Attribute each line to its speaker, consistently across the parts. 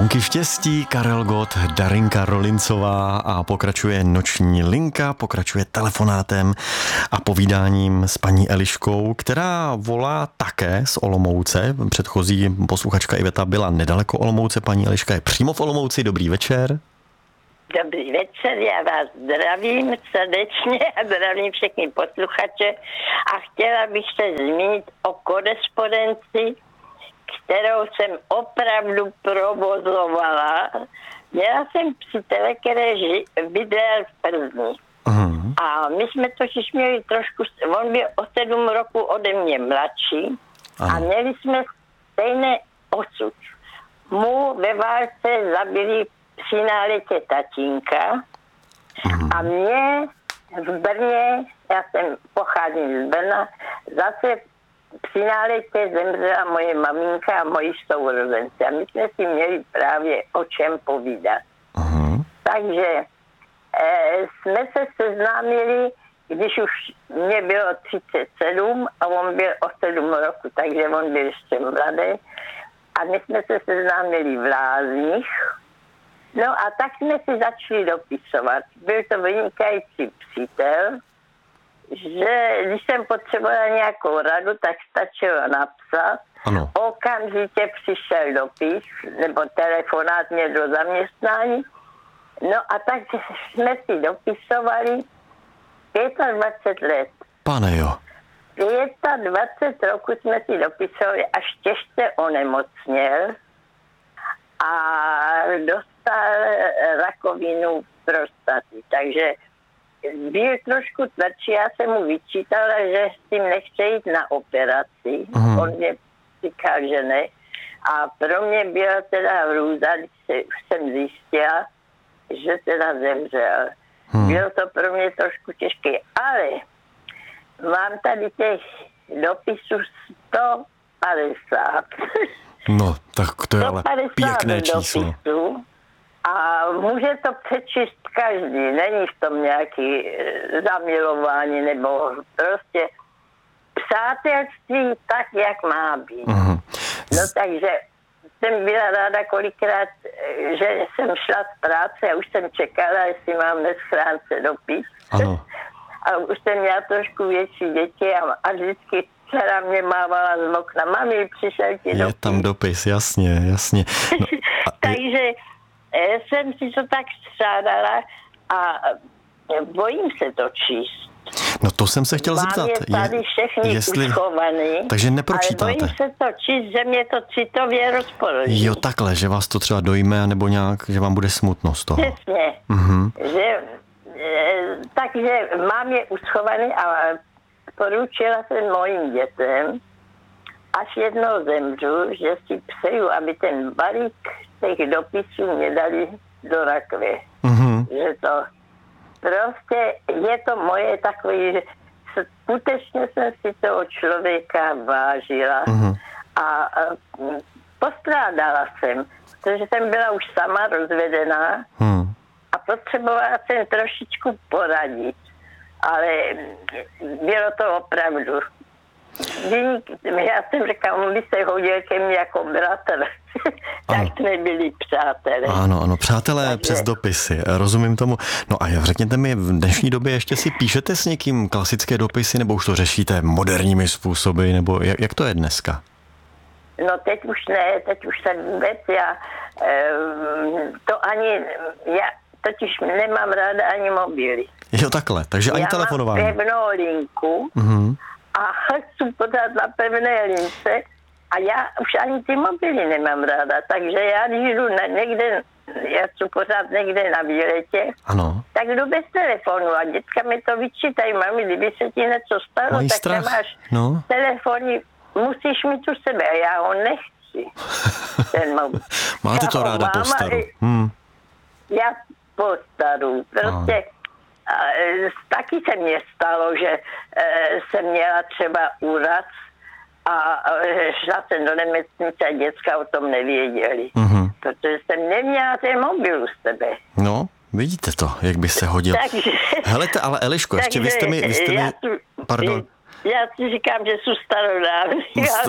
Speaker 1: Banky štěstí, Karel Gott, Darinka Rolincová a pokračuje noční linka, pokračuje telefonátem a povídáním s paní Eliškou, která volá také z Olomouce. Předchozí posluchačka Iveta byla nedaleko Olomouce, paní Eliška je přímo v Olomouci. Dobrý večer.
Speaker 2: Dobrý večer, já vás zdravím srdečně a zdravím všechny posluchače a chtěla bych se zmínit o korespondenci, kterou jsem opravdu provozovala. Měla jsem přítele, který bydlel v Plzni. A my jsme totiž měli trošku, on byl o 7 roku ode mě mladší a měli jsme stejné osud. Mu ve válce zabili při náletě tatínka a mě v Brně, já jsem pocházím z Brna, zase při náletě zemřela moje maminka a moji sourozenci a my jsme si měli právě o čem povídat. Takže jsme se seznámili, když už mě bylo 37 a on byl o 7 roku, takže on byl ještě mladý. A my jsme se seznámili v Lázních. No a tak jsme si začali dopisovat. Byl to vynikající přítel, že když jsem potřebovala nějakou radu, tak stačilo napsat.
Speaker 1: Ano.
Speaker 2: Okamžitě přišel dopis nebo telefonát mě do zaměstnání. No a tak jsme si dopisovali 25 let.
Speaker 1: Pane jo.
Speaker 2: 25 roku jsme si dopisovali, až těžce onemocněl a dostal rakovinu prostaty. Takže byl trošku tvrdší, já jsem mu vyčítala, že s tím nechce jít na operaci. On mě říkal, že ne. A pro mě byla teda hrůza, když jsem zjistila, že teda zemřel. Bylo to pro mě trošku těžké, ale mám tady těch dopisů 150.
Speaker 1: No, tak to je ale pěkné číslo.
Speaker 2: Dopisů a může to přečíst každý. Není v tom nějaký zamilování nebo prostě přátelství tak, jak má být. No takže jsem byla ráda kolikrát, že jsem šla z práce a už jsem čekala, jestli mám ve schránce dopis.
Speaker 1: Ano.
Speaker 2: A už jsem měla trošku větší děti a vždycky dcera mě mávala z okna. Mami, přišel ti dopis.
Speaker 1: Je tam dopis, jasně. No,
Speaker 2: takže jsem si to tak střádala a bojím se to číst.
Speaker 1: No to jsem se chtěl zeptat.
Speaker 2: Mám je tady všechny uschovaný.
Speaker 1: Takže nepročítáte.
Speaker 2: Ale bojím se to číst, že mě to citově rozporoží.
Speaker 1: Jo, takhle, že vás to třeba dojme, nebo nějak, že vám bude smutno z toho.
Speaker 2: Přesně. Takže mám je uschovaný a poručila jsem mojim dětem, až jednou zemřu, že si přeju, aby ten balík těch dopisů mě dali do rakve. Že to prostě je to moje takové, že skutečně jsem si toho člověka vážila a postrádala jsem, protože jsem byla už sama rozvedená a potřebovala jsem trošičku poradit, ale bylo to opravdu. Já jsem řekla, on by se hodil ke mně jako bratr. Tak jsme byli přátelé.
Speaker 1: Ano, přátelé. Takže přes dopisy, rozumím tomu. No a řekněte mi, v dnešní době ještě si píšete s někým klasické dopisy, nebo už to řešíte moderními způsoby, nebo jak to je dneska?
Speaker 2: No teď už ne, teď už se vůbec já totiž nemám ráda ani mobily.
Speaker 1: Jo, takhle, takže ani telefonování.
Speaker 2: Já mám pevnou linku a chci pořád na pevné lince a já už ani ty mobily nemám ráda, takže já když jdu někde, já jsem pořád někde na výletě, tak jdu bez telefonu a dětka mi to vyčítají, mami, kdyby se ti něco stalo,
Speaker 1: mají
Speaker 2: tak
Speaker 1: strach.
Speaker 2: Nemáš telefony, musíš mít u sebe a já ho nechci.
Speaker 1: Máte to ráda po staru.
Speaker 2: Já po staru, prostě taky se mně stalo, že jsem měla třeba úraz a šla jsem do nemocnice a děcka o tom nevěděli. Protože jsem neměla ten mobil z sebe.
Speaker 1: No, vidíte to, jak by se hodil. Helejte, ale Eliško, ještě vy jste mi, pardon,
Speaker 2: Já si říkám, že jsou starodávný.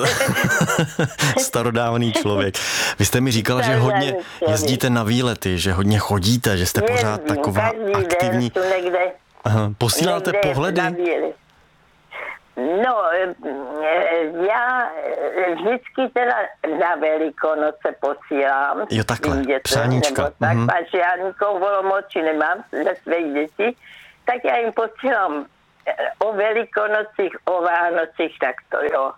Speaker 1: Starodávný člověk. Vy jste mi říkal, že hodně jezdíte na výlety, že hodně chodíte, že jste pořád taková aktivní. Aha, posíláte pohledy?
Speaker 2: No, já vždycky teda na Velikonoce posílám.
Speaker 1: Jo, takhle, přáníčka.
Speaker 2: Tak, až já nikoho volomoči nemám ze svých dětí, tak já jim posílám o Velikonocích, o Vánocích, tak to jo.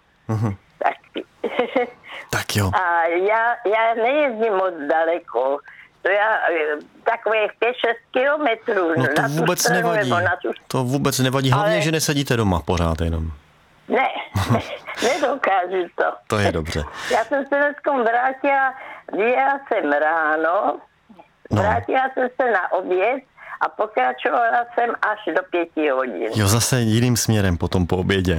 Speaker 1: Tak jo.
Speaker 2: A já nejezdím moc daleko. To já takových 5-6 kilometrů.
Speaker 1: No to vůbec nevadí. To vůbec nevadí. Hlavně, že nesedíte doma pořád jenom.
Speaker 2: Ne, nedokážu to.
Speaker 1: To je dobře.
Speaker 2: Já jsem se dneska vrátila, vyjela jsem ráno, vrátila jsem se na oběd a pokračovala jsem až do 5 hodin.
Speaker 1: Jo, zase jiným směrem potom po obědě.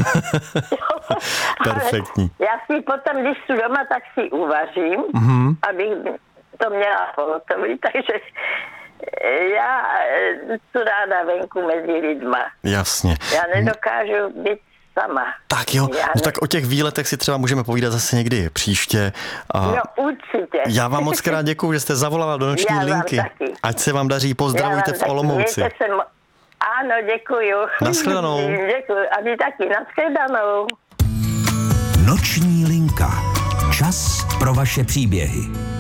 Speaker 1: Perfektní.
Speaker 2: Já si potom, když jdu doma, tak si uvařím, abych to měla pohotový, takže já tu ráda venku mezi lidma.
Speaker 1: Jasně.
Speaker 2: Já nedokážu být sama.
Speaker 1: Tak jo, no tak o těch výletech si třeba můžeme povídat zase někdy příště.
Speaker 2: No určitě.
Speaker 1: Já vám moc krát děkuju, že jste zavolala do noční linky.
Speaker 2: Taky.
Speaker 1: Ať se vám daří, pozdravujte v Olomouci.
Speaker 2: Ano, děkuju.
Speaker 1: Nashledanou.
Speaker 2: Děkuju. A vy taky, nashledanou.
Speaker 3: Noční linka. Čas pro vaše příběhy.